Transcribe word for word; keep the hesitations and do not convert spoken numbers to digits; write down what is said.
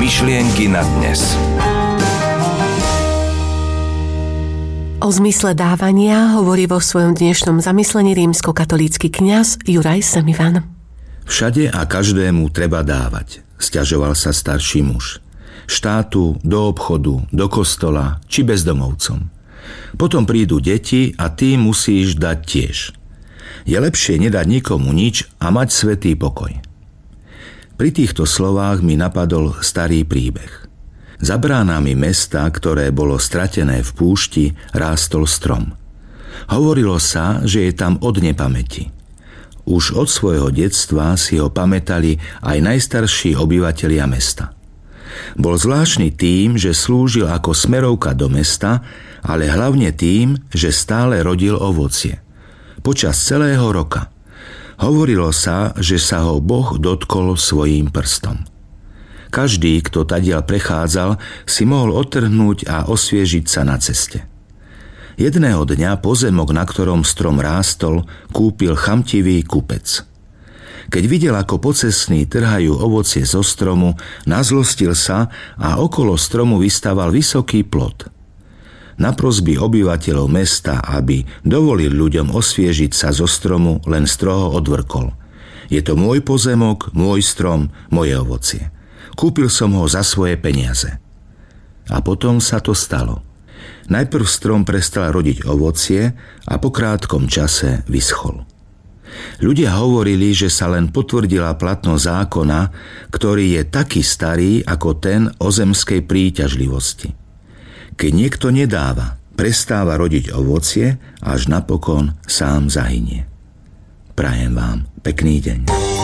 Myšlienky na dnes. O zmysle dávania hovorí vo svojom dnešnom zamyslení rímskokatolícky kňaz Juraj Semivan. Všade a každému treba dávať, sťažoval sa starší muž. Štátu, do obchodu, do kostola či bezdomovcom. Potom prídu deti a ty musíš dať tiež. Je lepšie nedať nikomu nič a mať svätý pokoj. Pri týchto slovách mi napadol starý príbeh. Za bránami mesta, ktoré bolo stratené v púšti, rástol strom. Hovorilo sa, že je tam od nepamäti. Už od svojho detstva si ho pamätali aj najstarší obyvatelia mesta. Bol zvláštny tým, že slúžil ako smerovka do mesta, ale hlavne tým, že stále rodil ovocie. Počas celého roka. Hovorilo sa, že sa ho Boh dotkol svojím prstom. Každý, kto tadiaľ prechádzal, si mohol odtrhnúť a osviežiť sa na ceste. Jedného dňa pozemok, na ktorom strom rástol, kúpil chamtivý kupec. Keď videl, ako pocestní trhajú ovocie zo stromu, nazlostil sa a okolo stromu vystával vysoký plot. Na prosby obyvateľov mesta, aby dovolil ľuďom osviežiť sa zo stromu, len stroho odvrkol. Je to môj pozemok, môj strom, moje ovocie. Kúpil som ho za svoje peniaze. A potom sa to stalo. Najprv strom prestal rodiť ovocie a po krátkom čase vyschol. Ľudia hovorili, že sa len potvrdila platnosť zákona, ktorý je taký starý ako ten o zemskej príťažlivosti. Keď niekto nedáva, prestáva rodiť ovocie, až napokon sám zahynie. Prajem vám pekný deň.